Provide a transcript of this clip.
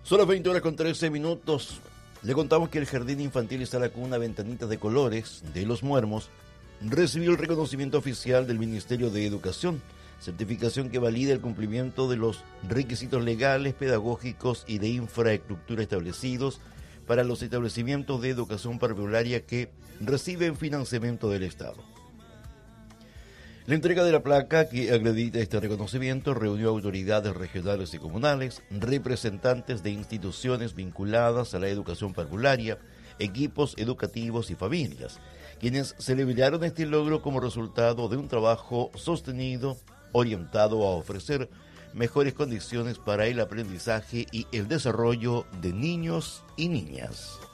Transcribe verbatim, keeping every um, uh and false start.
Son las veinte horas con trece minutos. Le contamos que el Jardín Infantil Sala Cuna Ventanitas de Colores de Los Muermos recibió el reconocimiento oficial del Ministerio de Educación, certificación que valida el cumplimiento de los requisitos legales, pedagógicos y de infraestructura establecidos para los establecimientos de educación parvularia que reciben financiamiento del Estado. La entrega de la placa que acredita este reconocimiento reunió autoridades regionales y comunales, representantes de instituciones vinculadas a la educación parvularia, equipos educativos y familias, quienes celebraron este logro como resultado de un trabajo sostenido orientado a ofrecer mejores condiciones para el aprendizaje y el desarrollo de niños y niñas.